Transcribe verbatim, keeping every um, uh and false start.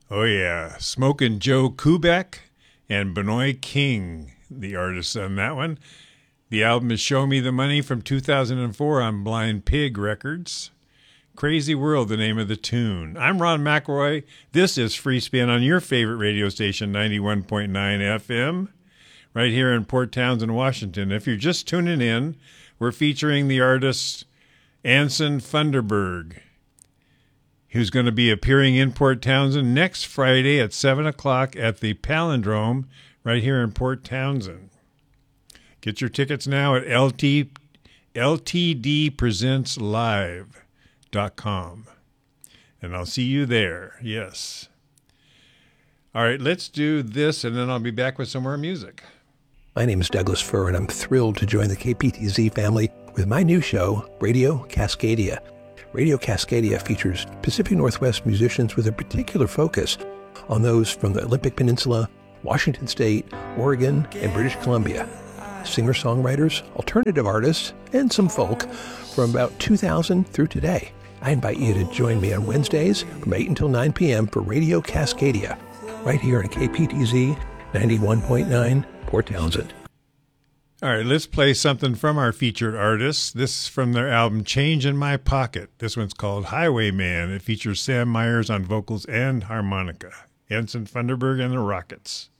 Oh, yeah. Smokin' Joe Kubek and Benoit King, the artists on that one. The album is Show Me the Money from two thousand four on Blind Pig Records. Crazy World, the name of the tune. I'm Ron McElroy. This is Free Spin on your favorite radio station, ninety-one point nine F M, right here in Port Townsend, Washington. If you're just tuning in, we're featuring the artist Anson Funderburg, who's going to be appearing in Port Townsend next Friday at seven o'clock at the Palindrome right here in Port Townsend. Get your tickets now at L T, L T D presents live dot com. And I'll see you there. Yes. All right, let's do this, and then I'll be back with some more music. My name is Douglas Furr, and I'm thrilled to join the K P T Z family with my new show, Radio Cascadia. Radio Cascadia features Pacific Northwest musicians with a particular focus on those from the Olympic Peninsula, Washington State, Oregon, and British Columbia. Singer-songwriters, alternative artists, and some folk from about two thousand through today. I invite you to join me on Wednesdays from eight until nine p.m. for Radio Cascadia, right here on K P T Z ninety-one point nine, Port Townsend. All right, let's play something from our featured artists. This is from their album Change in My Pocket. This one's called Highwayman. It features Sam Myers on vocals and harmonica. Anson Funderburg and the Rockets.